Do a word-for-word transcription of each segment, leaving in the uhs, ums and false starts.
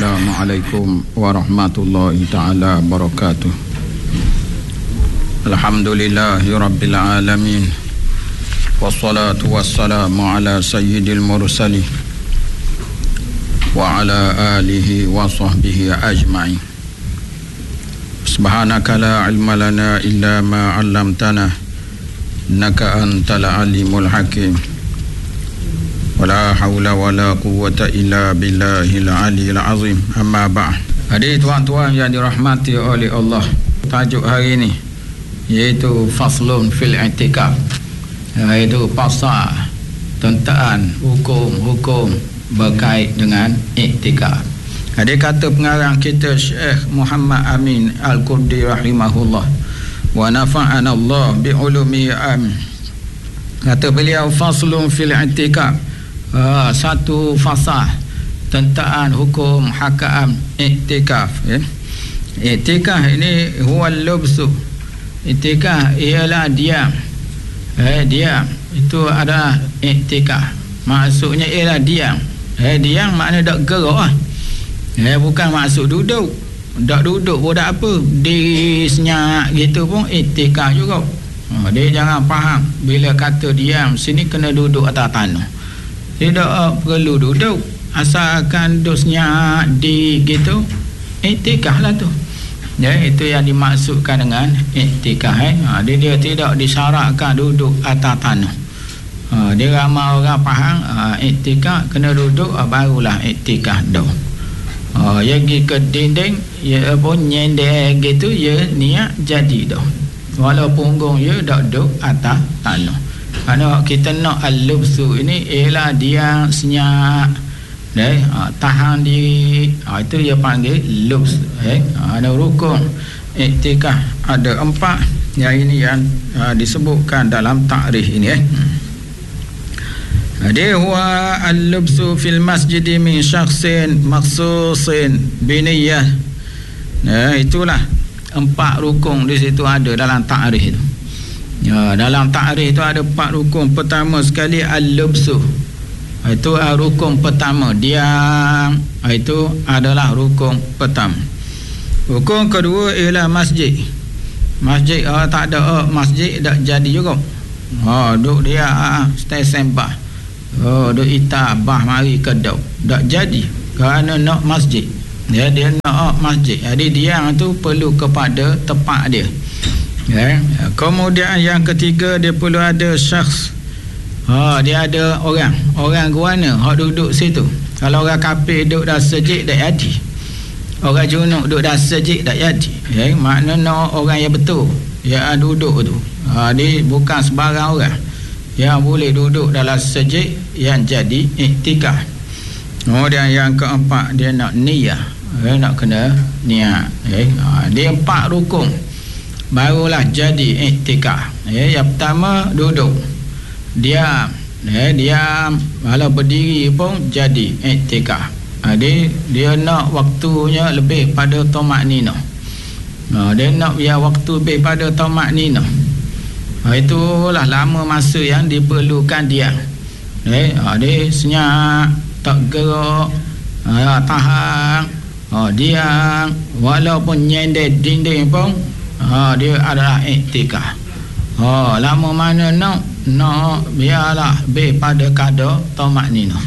Assalamualaikum warahmatullahi ta'ala wabarakatuh. Alhamdulillahi rabbil alamin. Wassalatu wassalamu ala sayyidil mursalin wa ala alihi wa sahbihi ajma'in. Subhanaka la ilma lana illa ma 'allamtana innaka antal alimul hakim. Wala haula wala quwwata illa billahil aliyil azim. Amma ba'd. Hadirin tuan-tuan yang dirahmati oleh Allah, tajuk hari ini iaitu faslun fil i'tikaf, iaitu pasal tentang hukum-hukum berkait dengan i'tikaf. Ada kata pengarang kita Syekh Muhammad Amin Al-Qurdi rahimahullah, wa nafa'ana Allah bi ulumi amin. Kata beliau, faslun fil i'tikaf, Uh, satu fasal tentang hukum hakam i'tikaf, ya. I'tikaf ini huwa al-lubsu. I'tikaf ialah diam, eh, diam itu adalah i'tikaf. Maksudnya ialah diam, eh, diam makna tak gerak, eh, bukan maksud duduk. Tak duduk pun tak apa, diri senyap gitu pun i'tikaf juga. Oh, dia jangan faham bila kata diam sini kena duduk atas tanah. Tidak uh, perlu duduk, asalkan duduknya di gitu, i'tikaf lah tu. Ya, itu yang dimaksudkan dengan i'tikaf, eh. Ha, dia, dia tidak disyaratkan duduk atas tanah. Ha, dia ramai orang faham uh, i'tikaf kena duduk, uh, barulah i'tikaf dah. Ha, yang pergi ke dinding, ya pun nyender gitu, ya niat jadi dah. Walaupun punggung ya tak duduk atas tanah. Kerana kita nak al-lubsu ini ialah dia senyap, eh, ha, tahan diri, ha, itu dia panggil lubs, eh. Ha, ada rukun i'tikaf ada empat, yang ini yang ha, disebutkan dalam takrif ini, eh. Dia huwa al-lubsu fil masjid min syakhsin makhsusin biniyah. Nah, itulah empat rukun di situ ada dalam takrif itu. Ya, dalam takrif itu ada empat rukun. Pertama sekali al-lubsu, itu rukun pertama, diam, itu adalah rukun pertama. Rukun kedua ialah masjid. Masjid, oh, tak ada oh, masjid tak jadi juga. Oh, duk dia ah, stay sembah. Oh, duk ita bah mari kedau. Tak jadi kerana nak masjid. Ya, dia nak oh, masjid. Jadi diam itu perlu kepada tempat dia. Ya. Kemudian yang ketiga, dia perlu ada syakhs. Ha, dia ada orang, orang guana hak duduk situ. Kalau orang kafir duduk dah sejid tak jadi. Orang junub duduk dah sejid tak jadi. Ya, maknanya orang yang betul yang duduk tu. Ha, dia bukan sebarang orang yang boleh duduk dalam sejid yang jadi i'tikaf. Kemudian yang keempat, dia nak niyah. Ya, nak kena niat. Ya, ha, dia empat rukun barulah jadi i'tikaf. Ya, yang pertama duduk, diam, ya, diam, kalau berdiri pun jadi i'tikaf. Ha, dia, dia nak waktunya lebih pada tamakninah. Ha, dia nak biar waktu lebih pada tamakninah. Ha, itulah lama masa yang diperlukan dia. Ya, ha, dia senyap, tak gerak, ha, tahan, ha, diam, walaupun nyender dinding pun, ha, dia adalah i'tikaf. Ha, lama mana nak nak biarlah lebih pada kadar tamakninah.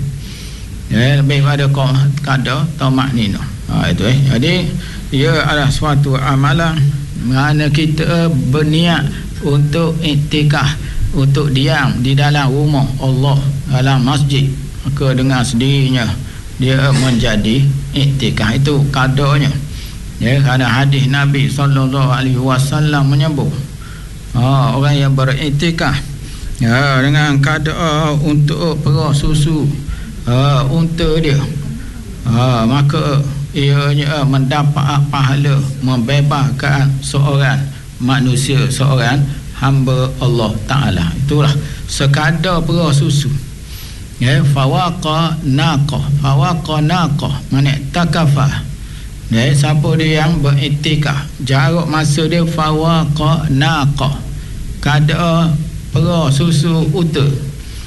Ya, lebih pada kadar tamakninah. Ha, itu eh. Jadi ia adalah suatu amalan mana kita berniat untuk i'tikaf, untuk diam di dalam rumah Allah, dalam masjid, maka dengan sendirinya dia menjadi i'tikaf. Itu kadarnya. Ya, kerana hadis Nabi sallallahu alaihi wasallam menyebut, ha, orang yang beriktikaf, ya, dengan kadar untuk perah susu, ha, unta dia, ha, maka ianya mendapat pahala membebaskan seorang manusia, seorang hamba Allah Ta'ala. Itulah sekadar perah susu. Ya, fawaqa naqa, fawaqa naqa, man i'takafa. Ya, siapa dia yang beriktikaf, jarak masa dia fawaqa naqa, kadar perah susu unta.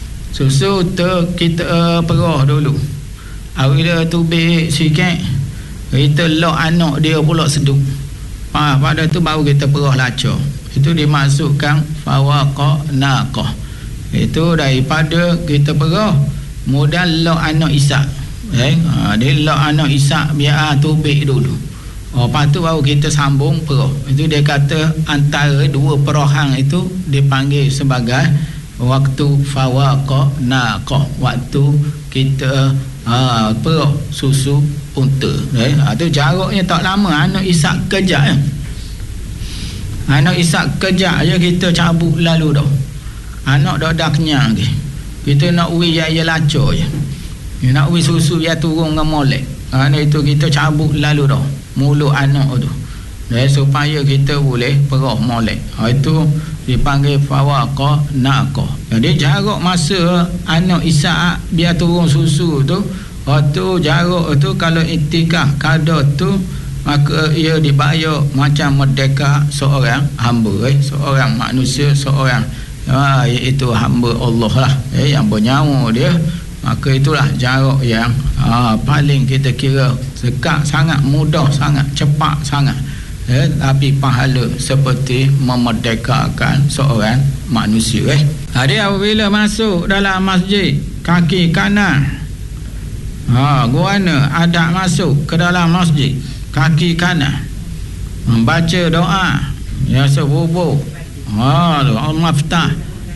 Susu unta kita perah dulu. Apabila tubik sikit, kita lock anak dia pula seduk. Ha, pada tu baru kita perah lacur. Itu dimasukkan fawaqa naqah. Itu daripada kita perah mudah lock anak Ishak. Eh, ha, dia lock anak Ishak biar tubik dulu. Oh, lepas tu baru kita sambung perah. Itu dia kata antara dua perahan itu dipanggil sebagai waktu fawaqa naqah, waktu kita ha, perah susu unta. Eh, ha, tu jaraknya tak lama. Anak Ishak kejap eh. Anak Ishak kejap je kita cabut lalu dah. Anak dah dah kenyang ke. Kita nak ui ya ya lacur je. Nak ui susu ya turun dengan molek. Ha, itu kita cabut lalu dah mulut anak tu. Eh, supaya kita boleh perah molek. Ha, itu dipanggil fawaqa naqah. Jadi jarak masa anak Ishak biar turun susu tu, waktu jarak tu kalau itikaf kadar tu, maka ia dibayar macam merdeka seorang hamba, eh, seorang manusia, seorang ha, iaitu hamba Allah lah, eh, yang bernyawa dia. Maka itulah jarak yang ha, paling kita kira dekat sangat, mudah sangat, cepat sangat, eh, tapi pahala seperti memerdekakan seorang manusia. Eh. Jadi apabila masuk dalam masjid kaki kanan, ha, guana ada masuk ke dalam masjid kaki kanan, membaca doa ya sebubuh, ha, al-maftah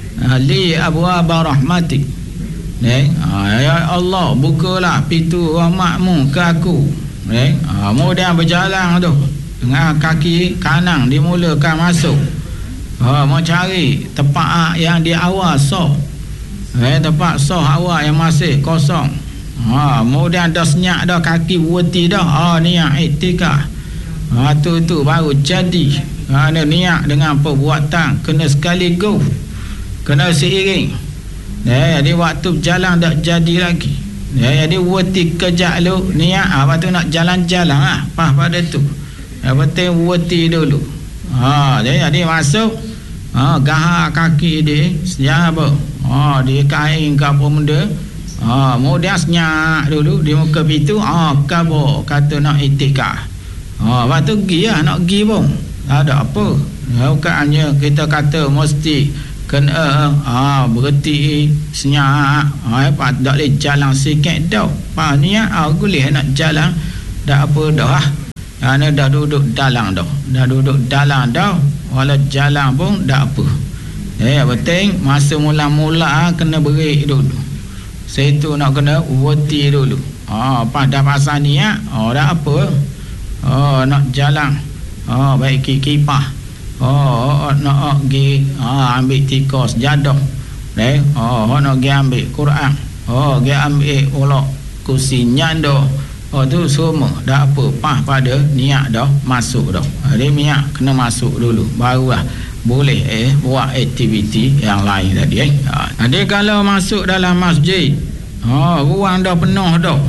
li abwaab rahmatik. Eh, ya Allah, bukalah pintu rahmatmu ke aku. Eh, kemudian berjalan tu dengan kaki kanan dimulakan masuk. Ha, mau cari tempat yang di awal soh. Eh, tempat soh awal yang masih kosong. Ha, kemudian dah senyap dah kaki wati dah. Ha, niat iktikaf. Ha, tu tu baru jadi. Ha, niat dengan perbuatan kena sekaligus. Kena seiring. Ya, jadi waktu jalan tak jadi lagi. Ya, jadi wati kejap lu niat apa tu nak jalan-jalan ah, pas pada tu. Yang penting wati dulu. Ha, jadi, jadi masuk ha, gahar kaki dia senyap apa? Ha, dia kain ke apa benda. Ha, kemudian senyap dulu di muka pintu. Ha, khabar kata nak iktikaf. Ha, lepas tu pergi lah, nak pergi pun. Tak ada apa. Ya, bukannya kita kata mesti kena ah berhenti senyap, ah apa tak boleh jalan sikit dah. Pa ni ah boleh nak jalan dah apa dah. Ah dah duduk dalam dah. Dah duduk dalam dah. Walau jalan pun dah apa. Eh penting masa mula-mula kena break dulu. Situ nak kena wati dulu. Ah pas dah pasal niat, oh dah apa. Oh nak jalan. Oh baik kipah. Oh, nak pergi ha, ambil tika sejadah. Eh, oh, nak pergi ambil Quran. Oh, pergi ambil ulak kursi nyanda. Oh, tu semua dah apa pas pada niat dah masuk dah. Jadi niat kena masuk dulu barulah boleh eh buat aktiviti yang lain tadi eh. Ha. Jadi kalau masuk dalam masjid, oh, ruang dah penuh dah.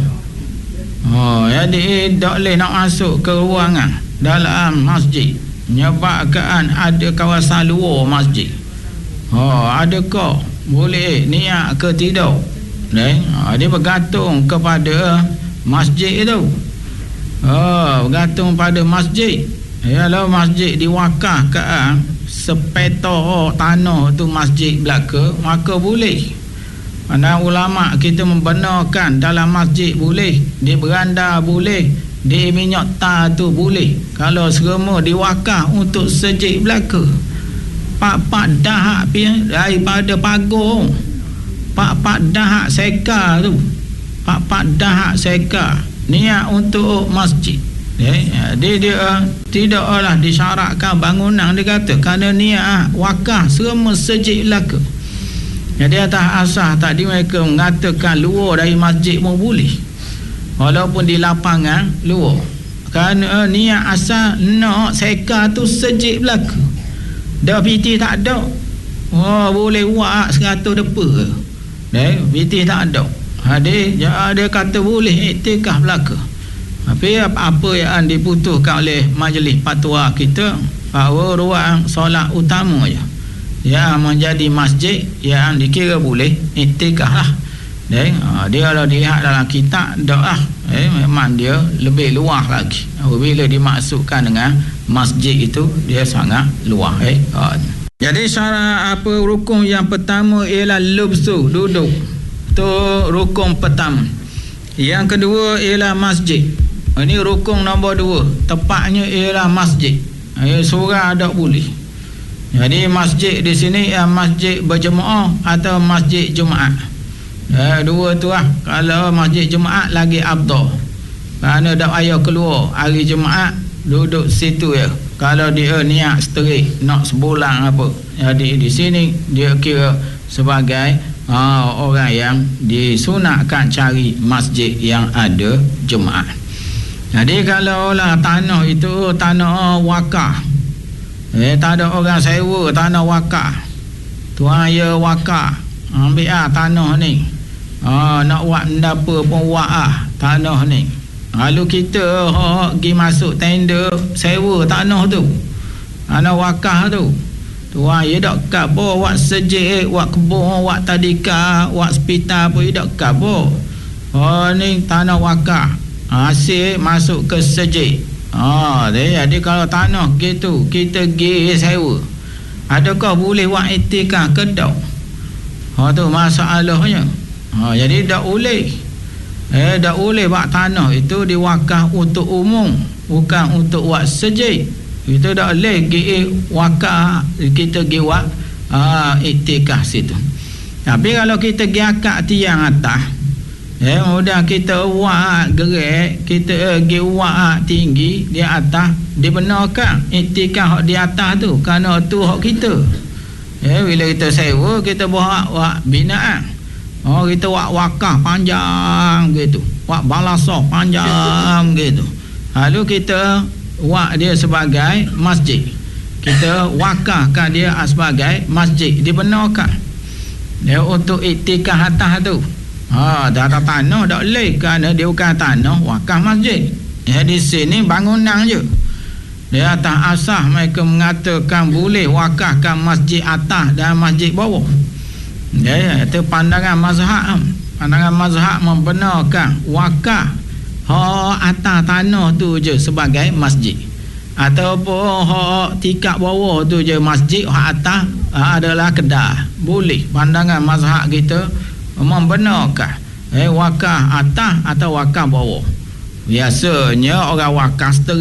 Oh, jadi tak boleh nak masuk ke ruangan dalam masjid. Nyebabkan ada kawasan luar masjid. Oh, adakah boleh niat ke tidak? Eh, dia bergantung kepada masjid itu. Oh, bergantung pada masjid. Kalau masjid diwakafkan sepeta tanah tu masjid belaka, maka boleh. Mana ulama kita membenarkan dalam masjid boleh, di beranda boleh, di minyak tar tu boleh. Kalau semua diwakaf untuk sejik belaka, pak-pak dahak daripada pagar, pak-pak dahak seka tu, pak-pak dahak seka niat untuk masjid. Eh, dia dia tidaklah disyaratkan bangunan, dia kata kerana niat wakaf semua sejik belaka. Jadi atas asas tadi mereka mengatakan luar dari masjid pun boleh, walaupun di lapangan luar, kerana niat asal nak seka tu sejik belaka. Dah piti tak ada, oh boleh buat seratus depa. Eh, piti tak ada. Hadir dia, dia kata boleh iktikaf belaka. Tapi apa yang diputuskan oleh majlis fatwa kita, bahawa ruang solat utama je yang menjadi masjid yang dikira boleh iktikaf lah. eh, dia kalau dilihat dalam kitab dak lah, eh, memang dia lebih luas lagi. Bila dimasukkan dengan masjid itu, dia sangat luas. Eh. Jadi syarat apa rukun yang pertama ialah lubsu, duduk. Tu rukun pertama. Yang kedua ialah masjid. Ini rukun nombor dua. Tepatnya ialah masjid. Eh, surah tak boleh. Jadi masjid di sini ialah masjid berjemaah atau masjid Jumaat. Eh, dua tu lah. Kalau masjid Jumaat lagi abdah, kerana dah ayah keluar hari Jumaat, duduk situ ya. Kalau dia niat straight nak sebulan apa, jadi di sini dia kira sebagai uh, orang yang disunatkan cari masjid yang ada Jumaat. Jadi kalau lah tanah itu tanah wakaf, eh, tak ada orang sewa tanah wakaf, tuan ya wakaf, ambil ah tanah ni, ah, nak buat apa pun buat ah tanah ni. Lalu kita ha, pergi masuk tender sewa tanah tu, tanah wakaf tu, tuan ya tak kabur buat sejik, buat kebun, buat tadika, buat hospital pun ya tak kabur. Oh ni tanah wakaf, asyik masuk ke sejik. Ah, jadi kalau tanah gitu kita pergi sewa, adakah boleh buat iktikaf ke tak? Ha tu masalahnya. Ha, jadi tak boleh. Eh tak boleh buat tanah itu diwakaf untuk umum, bukan untuk buat sejik. Itu tak boleh pergi wakaf kita pergi buat ah, iktikaf situ. Tapi kalau kita pergi akad tiang atas, eh kemudian kita buat gerak, kita pergi buat tinggi di atas, dibenarkan iktikaf di atas tu, kerana tu hak kita. Eh bila kita sewa, kita buat buat binaan. Oh kita buat wakaf panjang gitu, buat balasah panjang gitu. Lalu kita buat dia sebagai masjid, kita wakafkan dia sebagai masjid, dibenarkan dia untuk iktikaf atas tu. Ha, dah tak tanah tak boleh, kerana dia bukan tanah wakaf masjid. Ya, di sini bangunan je. Di atas asas mereka mengatakan boleh wakafkan masjid atas dan masjid bawah. Ya, itu pandangan mazhab. Pandangan mazhab membenarkan wakaf hak atas tanah tu je sebagai masjid, ataupun hak tingkat bawah tu je masjid, hak atas adalah kedah. Boleh. Pandangan mazhab kita membenarkan eh wakaf atas atau wakaf bawah. Biasanya orang wakaf